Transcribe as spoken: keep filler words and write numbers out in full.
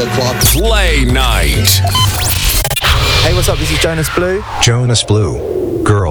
the clock. Play Night. Hey, what's up? This is Jonas Blue. Jonas Blue. Girl.